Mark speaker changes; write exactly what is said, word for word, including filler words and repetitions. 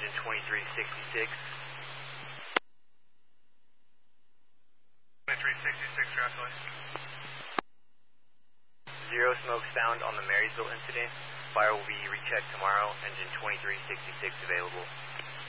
Speaker 1: engine twenty-three sixty-six.
Speaker 2: twenty-three sixty-six, Joshua.
Speaker 1: Zero smokes found on the Marysville incident. Fire will be rechecked tomorrow. Engine twenty-three sixty-six available.